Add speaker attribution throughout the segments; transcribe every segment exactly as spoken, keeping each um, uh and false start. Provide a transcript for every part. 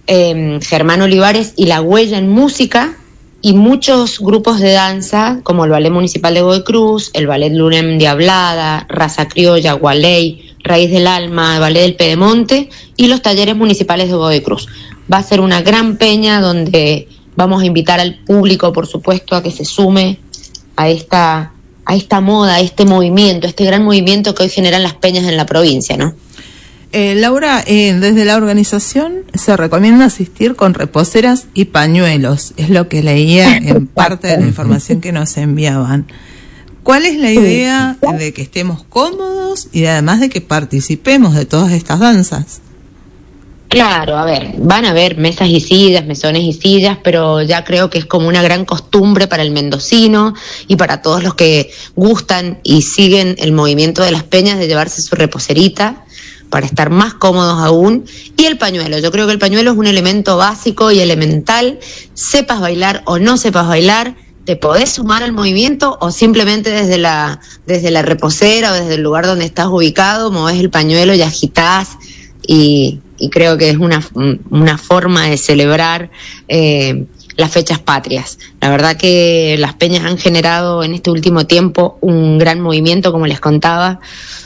Speaker 1: eh, Germán Olivares y La Huella en música, y muchos grupos de danza, como el Ballet Municipal de Godoy Cruz, el Ballet Luna Endiablada, Raza Criolla, Gualey, Raíz del Alma, Ballet del Pedemonte y los talleres municipales de Godoy Cruz. Va a ser una gran peña donde vamos a invitar al público, por supuesto, a que se sume a esta, a esta moda, a este movimiento, a este gran movimiento que hoy generan las peñas en la provincia, ¿no?
Speaker 2: Eh, Laura, eh, desde la organización se recomienda asistir con reposeras y pañuelos, es lo que leía en parte de la información que nos enviaban. ¿Cuál es la idea de que estemos cómodos y además de que participemos de todas estas danzas?
Speaker 1: Claro, a ver, van a haber mesas y sillas, mesones y sillas, pero ya creo que es como una gran costumbre para el mendocino y para todos los que gustan y siguen el movimiento de las peñas de llevarse su reposerita para estar más cómodos aún, y el pañuelo. Yo creo que el pañuelo es un elemento básico y elemental, sepas bailar o no sepas bailar, te podés sumar al movimiento o simplemente desde la, desde la reposera o desde el lugar donde estás ubicado, movés el pañuelo y agitás, y, y creo que es una, una forma de celebrar eh, las fechas patrias. La verdad que las peñas han generado en este último tiempo un gran movimiento, como les contaba,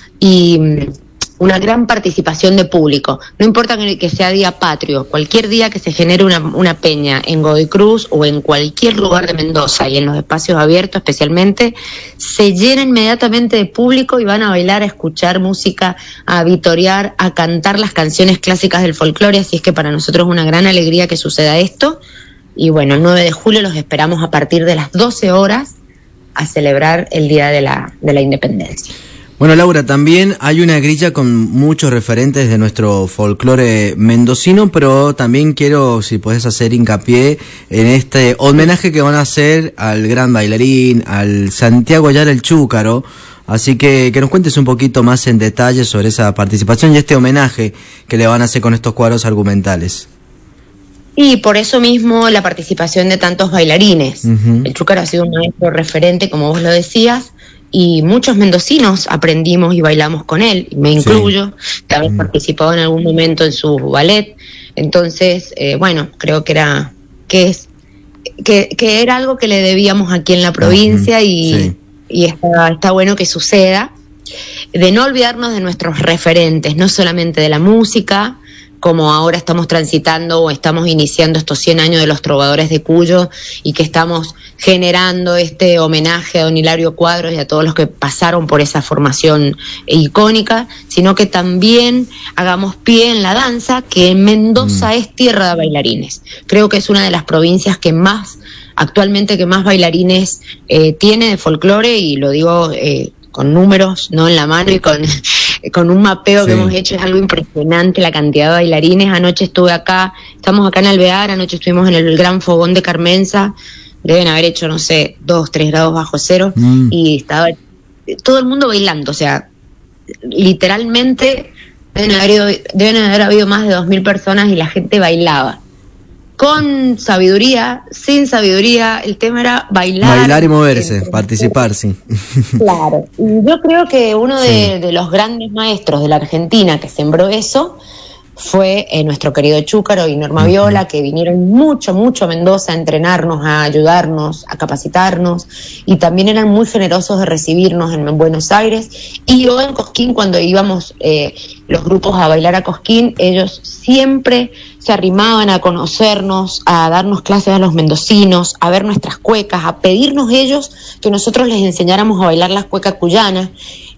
Speaker 1: y una gran participación de público. No importa que sea día patrio, cualquier día que se genere una, una peña en Godoy Cruz o en cualquier lugar de Mendoza y en los espacios abiertos especialmente, se llena inmediatamente de público y van a bailar, a escuchar música, a vitorear, a cantar las canciones clásicas del folclore, así es que para nosotros es una gran alegría que suceda esto. Y bueno, el nueve de julio los esperamos a partir de las doce horas a celebrar el Día de la, de la Independencia.
Speaker 3: Bueno, Laura, también hay una grilla con muchos referentes de nuestro folclore mendocino, pero también quiero, si podés hacer hincapié en este homenaje que van a hacer al gran bailarín, al Santiago Ayala el Chúcaro. Así que que nos cuentes un poquito más en detalle sobre esa participación y este homenaje que le van a hacer con estos cuadros argumentales.
Speaker 1: Y por eso mismo la participación de tantos bailarines. Uh-huh. El Chúcaro ha sido un maestro referente, como vos lo decías, y muchos mendocinos aprendimos y bailamos con él, me incluyo, sí. También mm. participado en algún momento en su ballet, entonces, eh, bueno, creo que era que es que, que era algo que le debíamos aquí en la provincia, uh-huh. y, sí. y está, está bueno que suceda, de no olvidarnos de nuestros referentes, no solamente de la música, como ahora estamos transitando o estamos iniciando estos cien años de los trovadores de Cuyo y que estamos generando este homenaje a don Hilario Cuadros y a todos los que pasaron por esa formación icónica, sino que también hagamos pie en la danza, que en Mendoza mm. es tierra de bailarines. Creo que es una de las provincias que más, actualmente que más bailarines eh, tiene de folclore, y lo digo eh, con números, no en la mano, y con... con un mapeo sí. que hemos hecho, es algo impresionante la cantidad de bailarines. Anoche estuve acá, estamos acá en Alvear, anoche estuvimos en el Gran Fogón de Carmenza, deben haber hecho, no sé, dos, tres grados bajo cero, mm. y estaba todo el mundo bailando, o sea, literalmente deben haber, deben haber habido más de dos mil personas y la gente bailaba. Con sabiduría, sin sabiduría, el tema era bailar.
Speaker 3: Bailar y moverse, eh, participar, sí.
Speaker 1: Claro, y yo creo que uno de, sí. de los grandes maestros de la Argentina que sembró eso fue eh, nuestro querido Chúcaro y Norma uh-huh. Viola, que vinieron mucho, mucho a Mendoza a entrenarnos, a ayudarnos, a capacitarnos, y también eran muy generosos de recibirnos en, en Buenos Aires. Y yo en Cosquín, cuando íbamos eh, los grupos a bailar a Cosquín, ellos siempre se arrimaban a conocernos, a darnos clases a los mendocinos, a ver nuestras cuecas, a pedirnos ellos que nosotros les enseñáramos a bailar las cuecas cuyanas,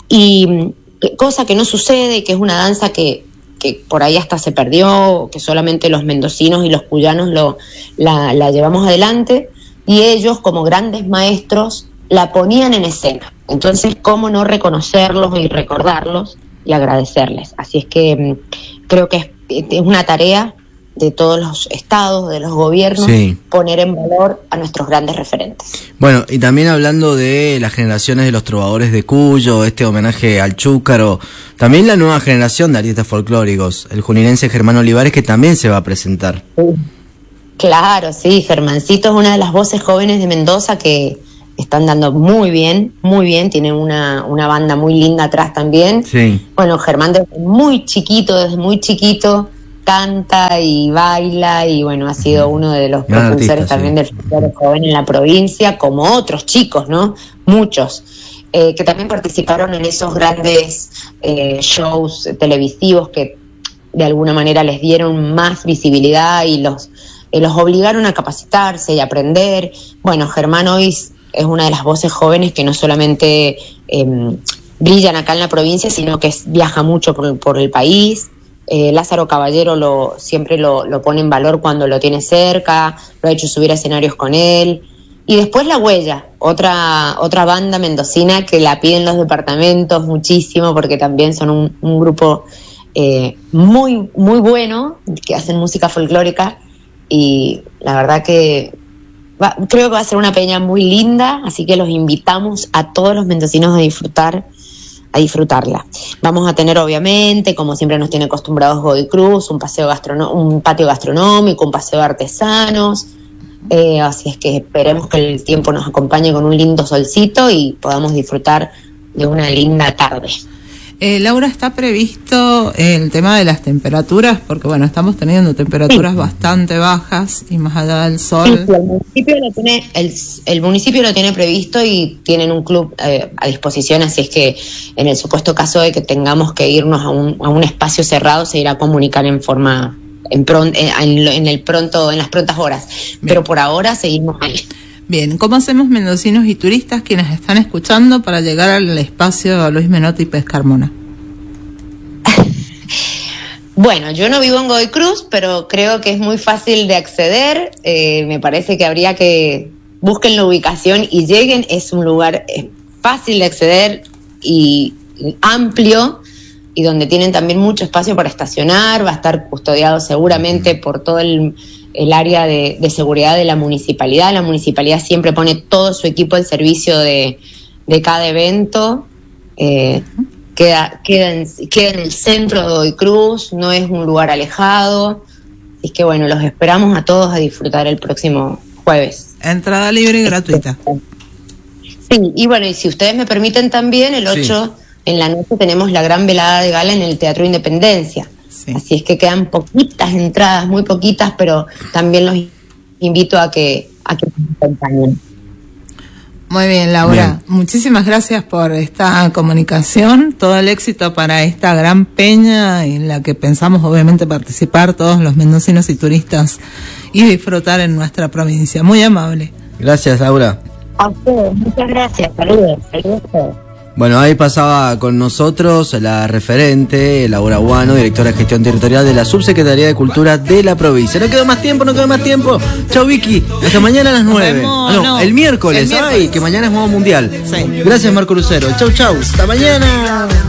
Speaker 1: y cosa que no sucede, y que es una danza que que por ahí hasta se perdió, que solamente los mendocinos y los cuyanos lo, la, la llevamos adelante, y ellos como grandes maestros la ponían en escena. Entonces, ¿cómo no reconocerlos y recordarlos y agradecerles? Así es que mmm, creo que es, es una tarea de todos los estados, de los gobiernos, sí. poner en valor a nuestros grandes referentes.
Speaker 3: Bueno, y también hablando de las generaciones de los trovadores de Cuyo, este homenaje al Chúcaro, también la nueva generación de artistas folclóricos, el juninense Germán Olivares, que también se va a presentar.
Speaker 1: Sí. Claro, sí, Germancito es una de las voces jóvenes de Mendoza que están dando muy bien, muy bien, tienen una, una banda muy linda atrás también.
Speaker 3: Sí.
Speaker 1: Bueno, Germán desde muy chiquito, desde muy chiquito, canta y baila, y bueno, ha sido uno de los
Speaker 3: Gran
Speaker 1: propulsores
Speaker 3: artista,
Speaker 1: también
Speaker 3: sí.
Speaker 1: del folclore joven en la provincia, como otros chicos, ¿no? Muchos, eh, que también participaron en esos grandes eh, shows televisivos que de alguna manera les dieron más visibilidad y los, eh, los obligaron a capacitarse y aprender. Bueno, Germán hoy es una de las voces jóvenes que no solamente eh, brillan acá en la provincia, sino que es, viaja mucho por, por el país. Eh, Lázaro Caballero lo, siempre lo, lo pone en valor cuando lo tiene cerca, lo ha hecho subir a escenarios con él. Y después La Huella, otra, otra banda mendocina que la piden los departamentos muchísimo, porque también son un, un grupo eh, muy, muy bueno, que hacen música folclórica, y la verdad que va, creo que va a ser una peña muy linda, así que los invitamos a todos los mendocinos a disfrutar a disfrutarla. Vamos a tener, obviamente, como siempre nos tiene acostumbrados Godoy Cruz, un paseo gastrono- un patio gastronómico, un paseo de artesanos, eh, así es que esperemos que el tiempo nos acompañe con un lindo solcito y podamos disfrutar de una linda tarde.
Speaker 2: Eh, Laura, ¿está previsto el tema de las temperaturas? Porque bueno, estamos teniendo temperaturas sí. bastante bajas y más allá del sol.
Speaker 1: Sí, el municipio lo tiene, el, el municipio lo tiene previsto y tienen un club eh, a disposición, así es que en el supuesto caso de que tengamos que irnos a un, a un espacio cerrado, se irá a comunicar en forma en, pron, en, en el pronto, en las prontas horas. Bien. Pero por ahora seguimos ahí.
Speaker 2: Bien, ¿cómo hacemos mendocinos y turistas quienes están escuchando para llegar al espacio Luis Menotti y Pez Carmona?
Speaker 1: Bueno, yo no vivo en Godoy Cruz, pero creo que es muy fácil de acceder. Eh, me parece que habría que busquen la ubicación y lleguen. Es un lugar eh, fácil de acceder y, y amplio, y donde tienen también mucho espacio para estacionar. Va a estar custodiado seguramente por todo el... el área de, de seguridad de la municipalidad. La municipalidad siempre pone todo su equipo al servicio de, de cada evento. Eh, queda, queda, en, queda en el centro de Godoy Cruz, no es un lugar alejado. Así que bueno, los esperamos a todos a disfrutar el próximo jueves.
Speaker 2: Entrada libre y gratuita.
Speaker 1: Sí, y bueno, y si ustedes me permiten también, el ocho sí. en la noche tenemos la gran velada de gala en el Teatro Independencia. Sí. Así es que quedan poquitas entradas, muy poquitas, pero también los invito a que a que nos acompañen.
Speaker 2: Muy bien, Laura. Bien. Muchísimas gracias por esta comunicación. Todo el éxito para esta gran peña en la que pensamos obviamente participar todos los mendocinos y turistas y disfrutar en nuestra provincia. Muy amable.
Speaker 3: Gracias, Laura.
Speaker 1: A ustedes, muchas gracias. Saludos. Saludos a todos.
Speaker 3: Bueno, ahí pasaba con nosotros la referente, Laura Guano, directora de gestión territorial de la Subsecretaría de Cultura de la provincia. No quedó más tiempo, no quedó más tiempo. Chau, Vicky. Hasta mañana a las nueve.
Speaker 2: No,
Speaker 3: no,
Speaker 2: no,
Speaker 3: el miércoles.
Speaker 2: El miércoles.
Speaker 3: Ay, que mañana es modo mundial.
Speaker 2: Sí.
Speaker 3: Gracias, Marco Lucero. Chau, chau. Hasta mañana.